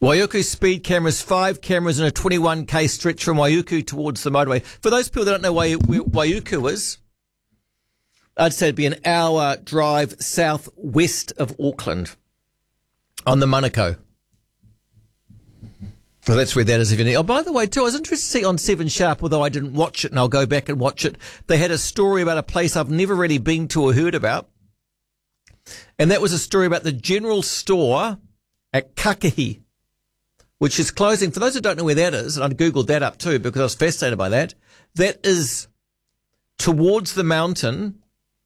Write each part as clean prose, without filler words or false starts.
Waiuku speed cameras, 5 cameras in a 21k stretch from Waiuku towards the motorway. For those people that don't know where Waiuku is, I'd say it'd be an hour drive southwest of Auckland on the Manukau. Well, that's where that is. If you need. Oh, by the way, too, I was interested to see on 7 Sharp, although I didn't watch it, and I'll go back and watch it. They had a story about a place I've never really been to or heard about. And that was a story about the general store at Kakahi, which is closing. For those who don't know where that is, and I Googled that up too because I was fascinated by that, that is towards the mountain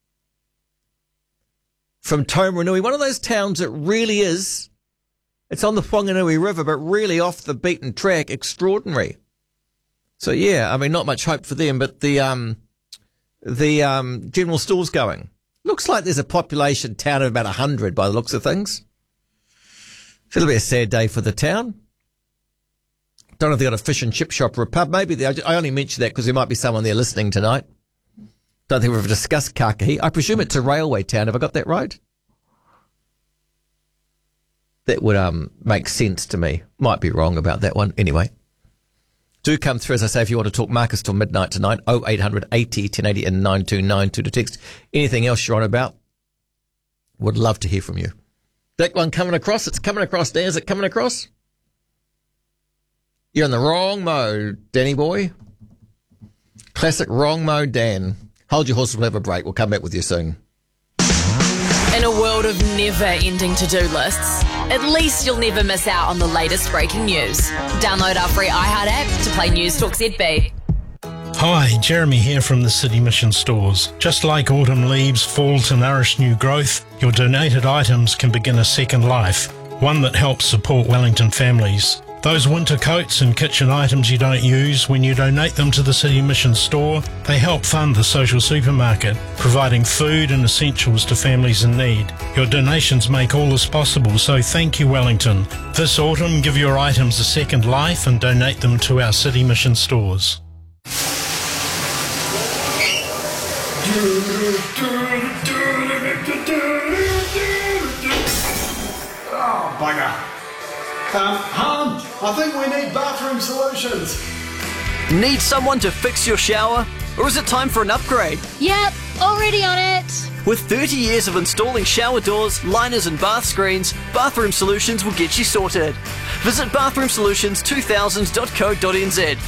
from Taumarunui, one of those towns that really is, it's on the Whanganui River, but really off the beaten track, extraordinary. So yeah, I mean, not much hope for them, but the general store's going. Looks like there's a population town of about 100 by the looks of things. So it'll be a sad day for the town. Don't know if they've got a fish and chip shop or a pub. Maybe I only mention that because there might be someone there listening tonight. Don't think we've ever discussed Kakahi. I presume it's a railway town. Have I got that right? That would make sense to me. Might be wrong about that one. Anyway, do come through, as I say, if you want to talk Marcus till midnight tonight. 0800 80 1080 and 9292 to text. Anything else you're on about? Would love to hear from you. That one coming across. It's coming across, Dan. Is it coming across? You're in the wrong mode, Danny boy. Classic wrong mode, Dan. Hold your horses, we'll have a break. We'll come back with you soon. In a world of never-ending to-do lists, at least you'll never miss out on the latest breaking news. Download our free iHeart app to play News Talk ZB. Hi, Jeremy here from the City Mission Stores. Just like autumn leaves fall to nourish new growth, your donated items can begin a second life, one that helps support Wellington families. Those winter coats and kitchen items you don't use, when you donate them to the City Mission Store, they help fund the social supermarket, providing food and essentials to families in need. Your donations make all this possible, so thank you, Wellington. This autumn, give your items a second life and donate them to our City Mission Stores. Oh, bugger. Hon, I think we need bathroom solutions. Need someone to fix your shower? Or is it time for an upgrade? Yep, already on it. With 30 years of installing shower doors, liners and bath screens, Bathroom Solutions will get you sorted. Visit bathroomsolutions2000.co.nz.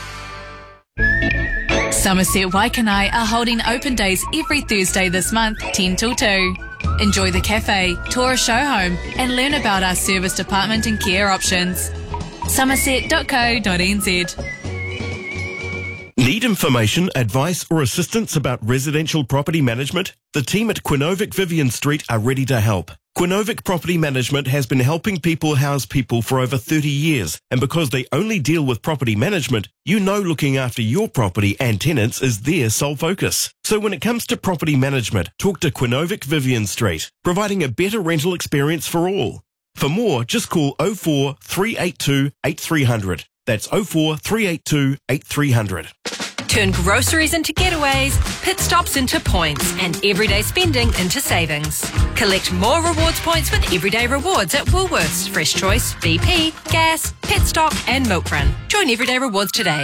Somerset Waikanae are holding open days every Thursday this month, 10 till 2. Enjoy the cafe, tour a show home and learn about our service department and care options. somerset.co.nz. Need information, advice or assistance about residential property management? The team at Quinovic Vivian Street are ready to help. Quinovic Property Management has been helping people house people for over 30 years, and because they only deal with property management, you know looking after your property and tenants is their sole focus. So when it comes to property management, talk to Quinovic Vivian Street, providing a better rental experience for all. For more, just call 04 382 8300. That's 04 382 8300. Turn groceries into getaways, pit stops into points, and everyday spending into savings. Collect more rewards points with Everyday Rewards at Woolworths, Fresh Choice, BP, Gas, Petstock and Milk Run. Join Everyday Rewards today.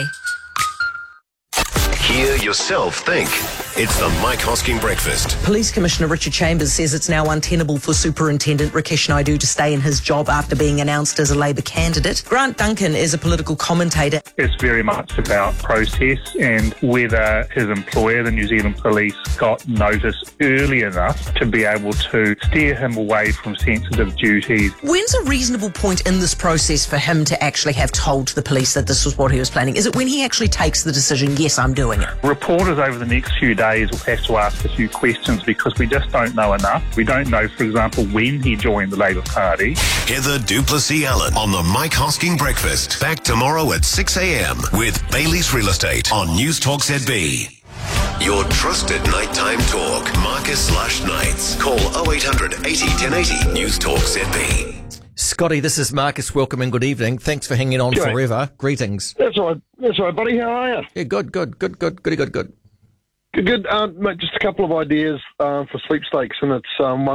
Hear yourself think. It's the Mike Hosking Breakfast. Police Commissioner Richard Chambers says it's now untenable for Superintendent Rakesh Naidu to stay in his job after being announced as a Labour candidate. Grant Duncan is a political commentator. It's very much about process and whether his employer, the New Zealand Police, got notice early enough to be able to steer him away from sensitive duties. When's a reasonable point in this process for him to actually have told the police that this was what he was planning? Is it when he actually takes the decision, yes, I'm doing it? Reporters over the next few days will have to ask a few questions because we just don't know enough. We don't know, for example, when he joined the Labour Party. Heather Duplessis-Allen on the Mike Hosking Breakfast. Back tomorrow at 6 a.m. with Bailey's Real Estate on News Talk ZB. Your trusted nighttime talk. Marcus/Nights. Call 0800 80 1080 News Talk ZB. Scotty, this is Marcus. Welcome and good evening. Thanks for hanging on forever. Greetings. That's all right, buddy. How are you? Yeah, good. Good. Mate, just a couple of ideas for sweepstakes, and it's one